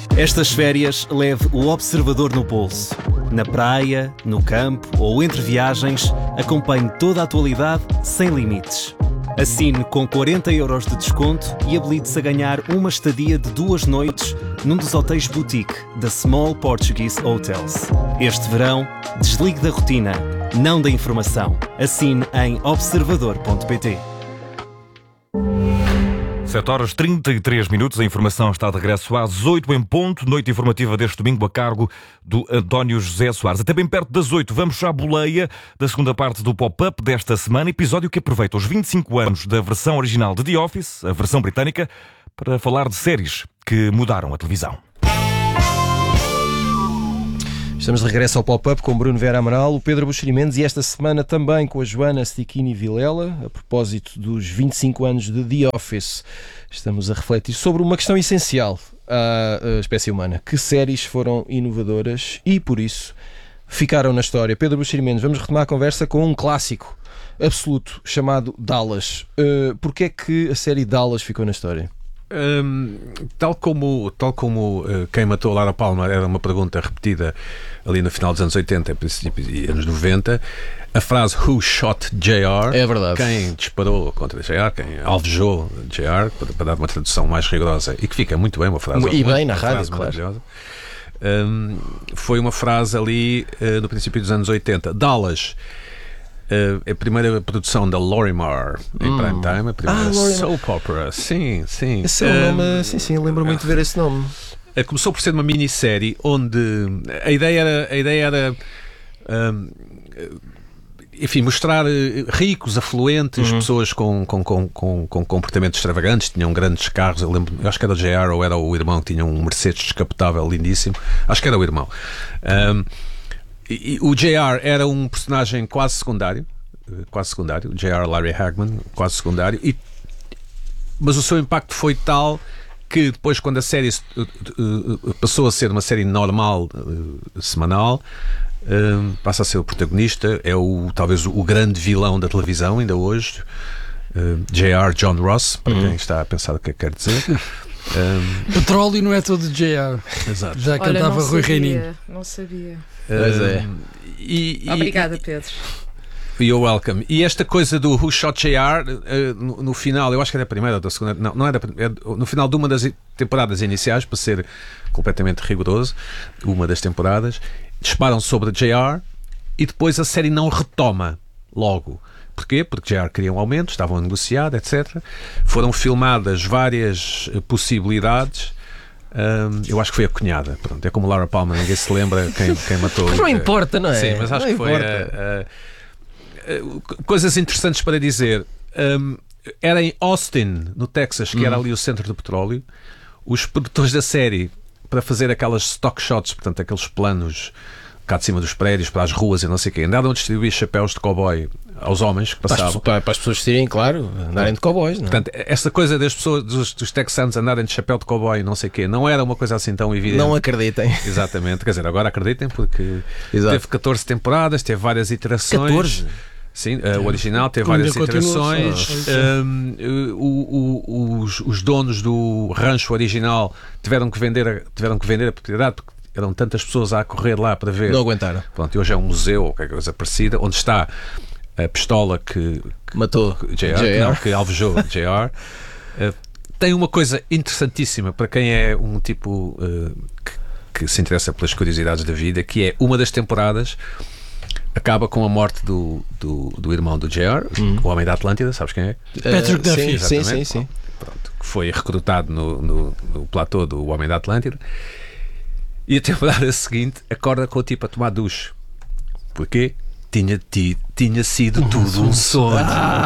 Estas férias leve o observador no pulso. Na praia, no campo ou entre viagens, acompanhe toda a atualidade sem limites. Assine com 40 € de desconto e habilite-se a ganhar uma estadia de 2 noites num dos hotéis boutique da Small Portuguese Hotels. Este verão, desligue da rotina, não da informação. Assine em observador.pt. 7h33, a informação está de regresso às 8 em ponto, noite informativa deste domingo a cargo do António José Soares. Até bem perto das 8, vamos à boleia da segunda parte do Pop-Up desta semana, episódio que aproveita os 25 anos da versão original de The Office, a versão britânica, para falar de séries que mudaram a televisão. Estamos de regresso ao Pop-Up com Bruno Vera Amaral, o Pedro Buxeri Mendes e esta semana também com a Joana Stichini Vilela, a propósito dos 25 anos de The Office. Estamos a refletir sobre uma questão essencial à espécie humana. Que séries foram inovadoras e, por isso, ficaram na história? Pedro Buxeri Mendes, vamos retomar a conversa com um clássico absoluto chamado Dallas. Porquê é que a série Dallas ficou na história? Tal como Quem Matou Laura Palmer era uma pergunta repetida ali no final dos anos 80 e anos 90, a frase Who shot JR? É verdade. Quem disparou contra JR? Quem alvejou JR? Para dar uma tradução mais rigorosa e que fica muito bem, uma frase e bem na rádio, frase claro. maravilhosa. Foi uma frase ali no princípio dos anos 80. Dallas, a primeira produção da Lorimar em prime time, a primeira soap opera. Sim. Esse é o nome, sim, lembro muito de ver esse nome. Começou por ser uma minissérie onde a ideia era enfim, mostrar ricos, afluentes, pessoas com comportamentos extravagantes, tinham grandes carros. Eu acho que era o JR ou era o irmão que tinha um Mercedes descapotável lindíssimo. Acho que era o irmão. E o JR era um personagem quase secundário, o JR Larry Hagman, quase secundário, mas o seu impacto foi tal que depois, quando a série passou a ser uma série normal, semanal, passa a ser o protagonista, é talvez o grande vilão da televisão ainda hoje, JR John Ross, para quem está a pensar o que é que quer dizer. Petróleo não é todo JR. Exato. Já cantava Rui Reininho. Não sabia. Pois é. Obrigada, Pedro. You're welcome. E esta coisa do Who Shot JR, no final, eu acho que era a primeira ou da segunda, não era, no final de uma das temporadas iniciais, para ser completamente rigoroso, uma das temporadas, disparam sobre JR e depois a série não retoma logo. Porquê? Porque JR queria um aumento, estavam a negociar, etc. Foram filmadas várias possibilidades. Eu acho que foi a cunhada. Pronto, é como Laura Palmer, ninguém se lembra quem matou. Mas não importa, não é? Sim, mas acho que foi. Coisas interessantes para dizer. Era em Austin, no Texas, que era ali o centro do petróleo. Os produtores da série, para fazer aquelas stock shots, portanto, aqueles planos cá de cima dos prédios, para as ruas e não sei o quê, andaram a distribuir chapéus de cowboy aos homens que passavam. Para as pessoas vestirem, claro, andarem de cowboys, não é? Portanto, essa coisa das pessoas, dos texanos andarem de chapéu de cowboy e não sei o quê, não era uma coisa assim tão evidente. Não acreditem. Exatamente, quer dizer, agora acreditem, porque teve 14 temporadas, teve várias iterações. 14? Sim, o original teve várias iterações. Os donos do rancho original tiveram que vender a propriedade porque eram tantas pessoas a correr lá para ver. Não aguentaram. Pronto, e hoje é um museu ou qualquer coisa parecida, onde está a pistola que matou JR. Que alvejou JR. Tem uma coisa interessantíssima para quem é um tipo que se interessa pelas curiosidades da vida, que é uma das temporadas acaba com a morte do irmão do JR, o Homem da Atlântida, sabes quem é? Patrick Duffy. Sim. Pronto, que foi recrutado no platô do Homem da Atlântida. E a temporada seguinte acorda com o tipo a tomar duche. Porquê? Tinha sido tudo um sonho.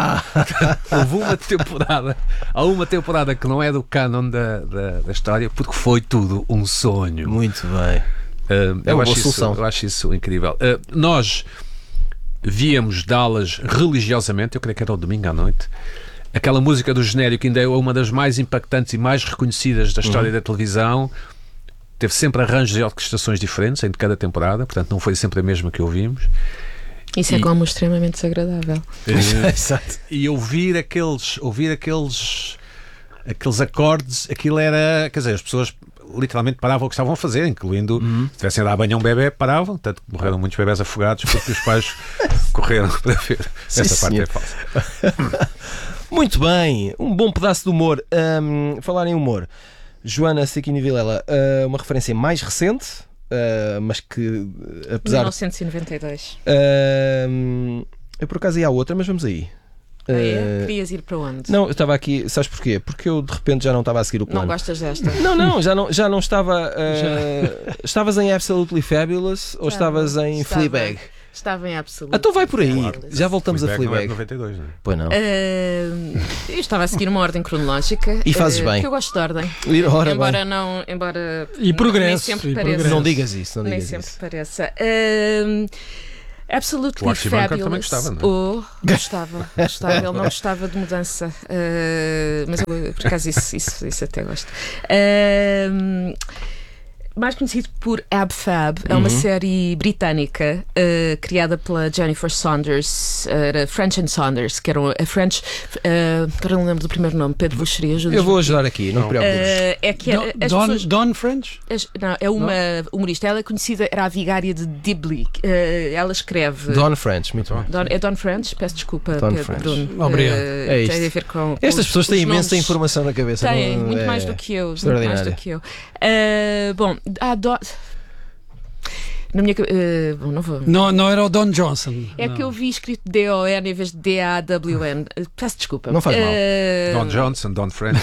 Há uma temporada que não é do canon da história, porque foi tudo um sonho. Muito bem. É uma boa solução. Eu acho isso incrível. Nós víamos Dallas religiosamente, eu creio que era o domingo à noite. Aquela música do genérico ainda é uma das mais impactantes e mais reconhecidas da história da televisão. Teve sempre arranjos e orquestrações diferentes em cada temporada, portanto não foi sempre a mesma que ouvimos. Isso é como extremamente desagradável. Exato. E ouvir aqueles acordes, aquilo era, quer dizer, as pessoas literalmente paravam o que estavam a fazer, incluindo se tivessem a dar banho a um bebê, paravam, tanto que morreram muitos bebés afogados porque os pais correram para ver. Essa parte é falsa. Muito bem, um bom pedaço de humor. Falar em humor, Joana Cecchini Vilela, uma referência mais recente, mas que apesar 1992. Eu por acaso ia à outra, mas vamos aí. Querias ir para onde? Não, eu estava aqui, sabes porquê? Porque eu de repente já não estava a seguir o plano. Não gostas desta? Não, já não estava. Estavas em Absolutely Fabulous ou estavas em Fleabag? Estava em Absolutely. Então vai por aí, Fabulous. já voltamos a Fleabag. 92, não é? Pois não. Eu estava a seguir uma ordem cronológica. E fazes bem. Porque eu gosto de ordem. Ora embora bem. não. Embora E progresso. nem sempre E pareça. progresso. Não digas isso, não Nem digas sempre isso. pareça. Absolutely O Archie Bunker Fabulous. também gostava, não é? Gostava. Ele não gostava de mudança. Mas eu, por acaso, isso até gosto. Mais conhecido por Ab Fab, é uma série britânica criada pela Jennifer Saunders, era French and Saunders, que eram a French. Agora não lembro do primeiro nome, Pedro Buxeria, ajuda-me. Eu vou ajudar aqui, não te preocupes. É que as pessoas. Don French? Não, é uma humorista. Ela é conhecida, era a vigária de Dibley. Ela escreve. Don French, muito bem. É Don French? Peço desculpa, Don Pedro French. Bruno. Obrigado. É isto. Tem a ver com Estas pessoas têm os imensa nomes. informação na cabeça. Têm, não- muito é mais do que eu. Muito extraordinário. mais do que eu. Bom, na minha bom, não vou. Não era o Don Johnson. É não. que eu vi escrito D-O-N em vez de D-A-W-N. Peço desculpa. Não faz mal. Don Johnson, Don French.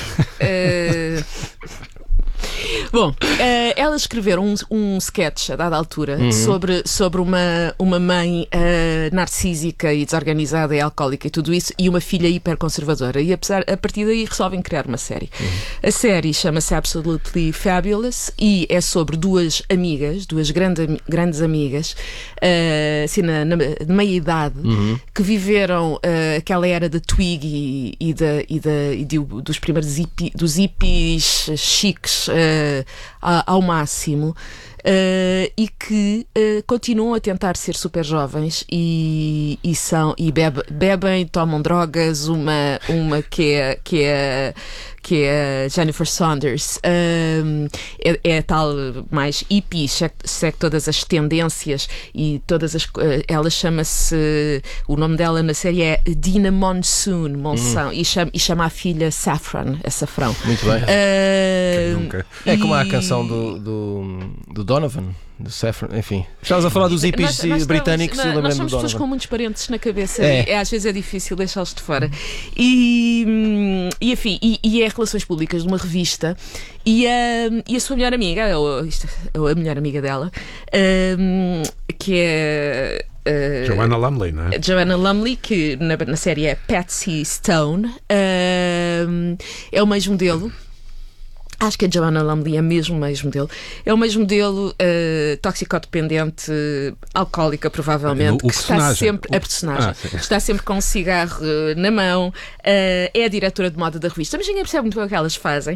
Bom, elas escreveram um sketch a dada altura sobre uma mãe narcísica e desorganizada e alcoólica e tudo isso, e uma filha hiperconservadora. E a partir daí resolvem criar uma série. A série chama-se Absolutely Fabulous e é sobre duas amigas, duas grandes amigas, assim, na meia-idade, que viveram aquela era da Twig dos primeiros dos hippies chiques ao máximo, e que continuam a tentar ser super jovens e bebem, tomam drogas. Uma que é a Jennifer Saunders, é a tal mais hippie, segue todas as tendências e todas as. Ela chama-se. O nome dela na série é Dina Monsoon, e chama a filha Saffron, Açafrão. Muito bem. Nunca. É como a canção do Donovan, do Saffron, enfim. Estavas a falar dos hippies britânicos e nós lembrei-me do somos pessoas com Donovan. muitos parentes na cabeça, às vezes é difícil deixá-los de fora. E enfim, e é relações públicas de uma revista, e a sua melhor amiga, ou a melhor amiga dela, que é Joanna Lumley, não é? Joanna Lumley, que na série é Patsy Stone, é uma ex-modelo. Acho que a Joanna Lumley é mesmo uma ex-modelo. É uma ex-modelo toxicodependente, alcoólica, provavelmente, O que está personagem. sempre. A personagem. Está sempre com um cigarro na mão. É a diretora de moda da revista. Mas ninguém percebe muito bem o que elas fazem.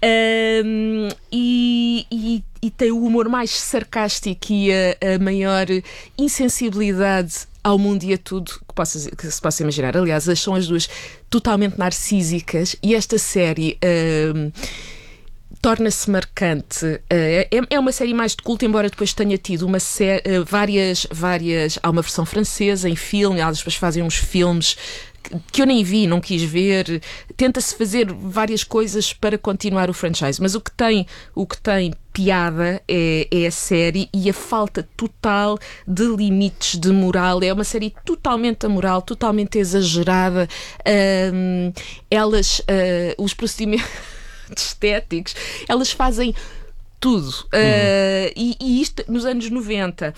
E tem o humor mais sarcástico e a maior insensibilidade ao mundo e a tudo que se possa imaginar. Aliás, são as duas totalmente narcísicas, e esta série torna-se marcante. É uma série mais de culto, embora depois tenha tido várias. Há uma versão francesa em filme, elas depois fazem uns filmes que eu nem vi, não quis ver. Tenta-se fazer várias coisas para continuar o franchise, mas o que tem piada é a série e a falta total de limites de moral. É uma série totalmente amoral, totalmente exagerada. Os procedimentos estéticos, elas fazem tudo. E isto nos anos 90.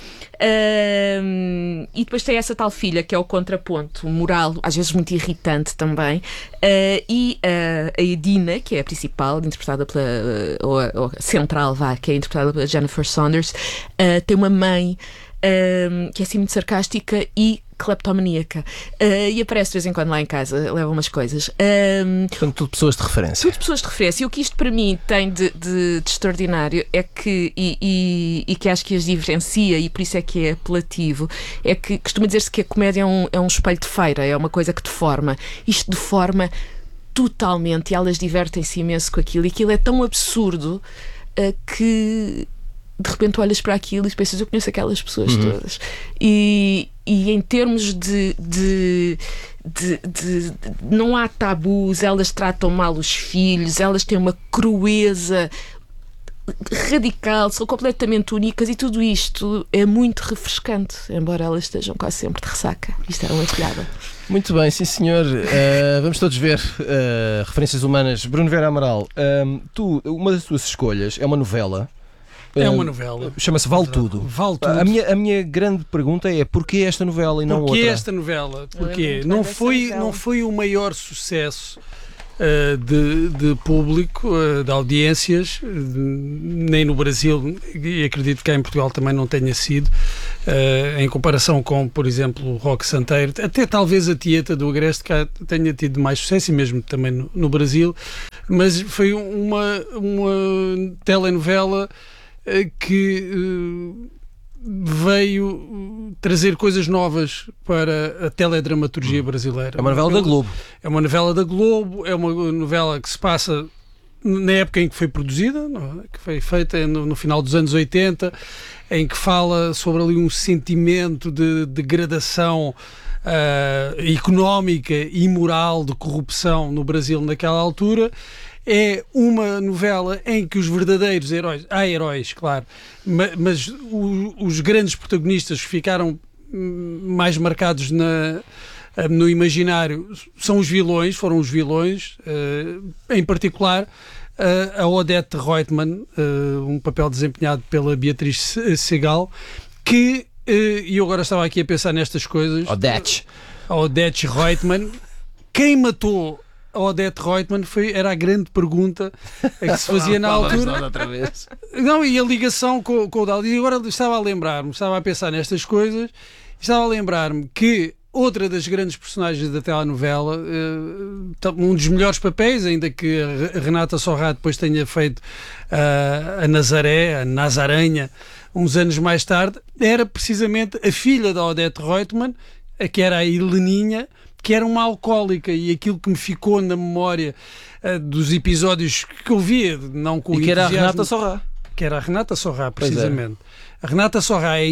E depois tem essa tal filha que é o contraponto moral, às vezes muito irritante também. E a Edina, que é a principal, interpretada ou a central, que é interpretada pela Jennifer Saunders, tem uma mãe que é assim muito sarcástica e cleptomaníaca, e aparece de vez em quando lá em casa, leva umas coisas. Portanto, tudo pessoas de referência. Tudo pessoas de referência. E o que isto para mim tem de extraordinário é que, e que acho que as diferencia, e por isso é que é apelativo, é que costuma dizer-se que a comédia é um espelho de feira, é uma coisa que deforma. Isto deforma totalmente, e elas divertem-se imenso com aquilo, e aquilo é tão absurdo que de repente olhas para aquilo e pensas, eu conheço aquelas pessoas todas. E em termos de não há tabus, elas tratam mal os filhos, elas têm uma crueza radical, são completamente únicas, e tudo isto é muito refrescante, embora elas estejam quase sempre de ressaca. Isto era uma piada. Muito bem, sim senhor. Vamos todos ver referências humanas. Bruno Vera Amaral, uma das tuas escolhas é uma novela. É uma novela. Chama-se Vale Tudo. Vale Tudo. A minha grande pergunta é: porquê esta novela e não outra? Porquê esta novela? Porque não foi o maior sucesso de público, de audiências, nem no Brasil, e acredito que cá em Portugal também não tenha sido, em comparação com, por exemplo, o Roque Santeiro. Até talvez a Tieta do Agreste cá tenha tido mais sucesso, e mesmo também no Brasil, mas foi uma telenovela que veio trazer coisas novas para a teledramaturgia brasileira. É uma novela da Globo. É uma novela da Globo, é uma novela que se passa na época em que foi produzida, que foi feita no final dos anos 80, em que fala sobre ali um sentimento de degradação económica e moral, de corrupção no Brasil naquela altura. É uma novela em que os verdadeiros heróis, há heróis, claro, mas os grandes protagonistas que ficaram mais marcados no imaginário foram os vilões, em particular a Odete Roitman, um papel desempenhado pela Beatriz Segal, que, e eu agora estava aqui a pensar nestas coisas. A Odete Roitman. Quem matou a Odete Roitman era a grande pergunta que se fazia na altura. Não, e a ligação com o Dal. E agora estava a pensar nestas coisas, estava a lembrar-me que outra das grandes personagens da telenovela, um dos melhores papéis, ainda que a Renata Sorrah depois tenha feito a Nazaré, a Nazaranha, uns anos mais tarde, era precisamente a filha da Odete Roitman, que era a Heleninha, que era uma alcoólica, e aquilo que me ficou na memória dos episódios que eu via, não com o que era a Renata Sorrah. Que era a Renata Sorrah, precisamente. A Renata Sorrah aí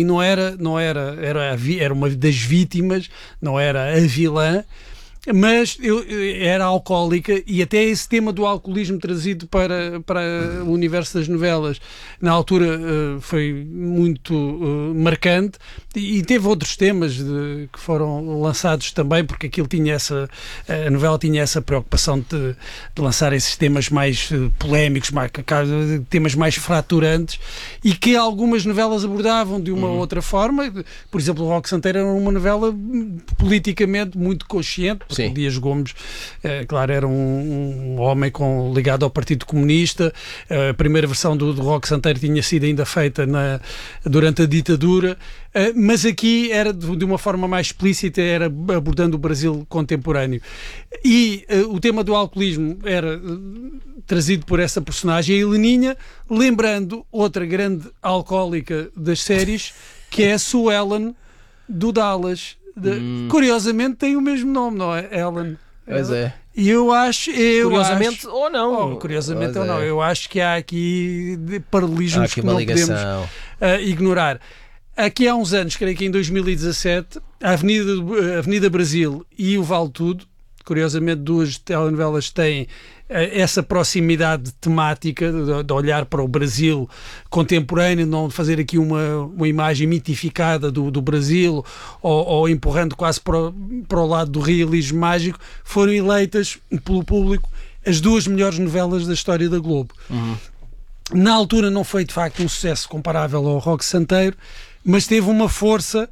era uma das vítimas, não era a vilã, mas era alcoólica, e até esse tema do alcoolismo trazido para o universo das novelas na altura foi muito marcante, e teve outros temas que foram lançados também, porque aquilo a novela tinha essa preocupação de lançar esses temas mais polémicos, temas mais fraturantes, e que algumas novelas abordavam de uma outra forma. Por exemplo, o Roque Santeiro era uma novela politicamente muito consciente. Sim. Dias Gomes, claro, era um homem ligado ao Partido Comunista. A primeira versão do Roque Santeiro tinha sido ainda feita durante a ditadura, mas aqui era de uma forma mais explícita, era abordando o Brasil contemporâneo. E o tema do alcoolismo era trazido por essa personagem, a Heleninha, lembrando outra grande alcoólica das séries, que é a Sue Ellen do Dallas. Curiosamente tem o mesmo nome, não é? Ellen. Pois é. E eu acho. Curiosamente ou não. Curiosamente ou não. Eu acho que há aqui paralelismos que não podemos ignorar. Aqui há uns anos, creio que em 2017, a Avenida Brasil e o Vale Tudo, curiosamente duas telenovelas têm essa proximidade temática de olhar para o Brasil contemporâneo, não fazer aqui uma imagem mitificada do Brasil, ou empurrando quase para o lado do realismo mágico. Foram eleitas pelo público as duas melhores novelas da história da Globo. Na altura não foi de facto um sucesso comparável ao Roque Santeiro, mas teve uma força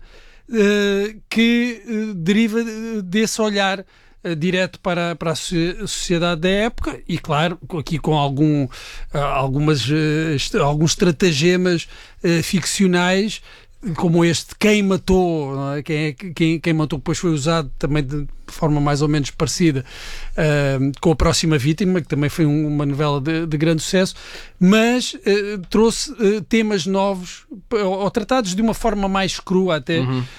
que deriva desse olhar direto para a sociedade da época, e claro, aqui com alguns estratagemas ficcionais, como este Quem Matou, não é? Quem Matou depois foi usado também de forma mais ou menos parecida com A Próxima Vítima, que também foi uma novela de grande sucesso, mas trouxe temas novos, ou tratados de uma forma mais crua até,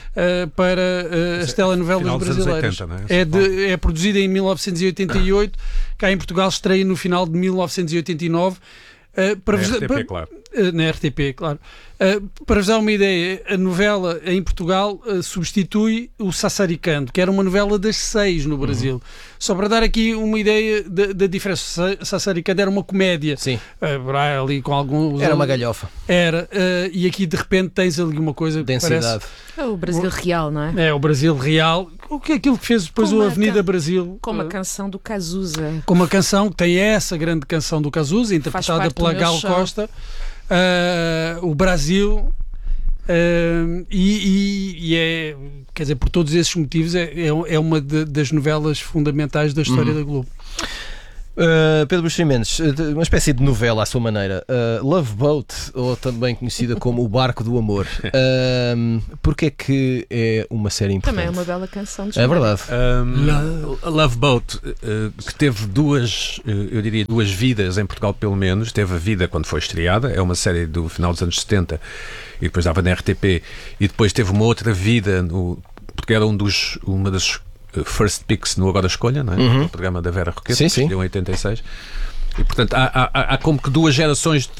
para as telenovelas brasileiras. 80, não é? É produzida em 1988, cá em Portugal estreia no final de 1989. RTP, claro. Na RTP, claro. Para vos dar uma ideia, a novela em Portugal substitui o Sassaricando, que era uma novela das 6 no Brasil. Só para dar aqui uma ideia da diferença. Sassaricando era uma comédia. Sim. Ali com alguns... Era uma galhofa. Era. E aqui de repente tens ali uma coisa que densidade. Parece... É o Brasil real, não é? É o Brasil real. O que é aquilo que fez depois o Avenida Brasil? Com uma canção do Cazuza. Com uma canção que tem essa grande canção do Cazuza, interpretada pela Gal Costa. O Brasil e é, quer dizer, por todos esses motivos é uma das novelas fundamentais da história da Globo. Pedro Buxeri Mendes, uma espécie de novela à sua maneira, Love Boat, ou também conhecida como O Barco do Amor, porque é que é uma série importante? Também é uma bela canção de É verdade. Love Boat, que teve duas vidas em Portugal, pelo menos. Teve a vida quando foi estreada, é uma série do final dos anos 70 e depois dava na RTP, e depois teve uma outra vida porque era uma das first picks no Agora Escolha, não é? O programa da Vera Roquette, que escolheu em 86. E portanto há como que duas gerações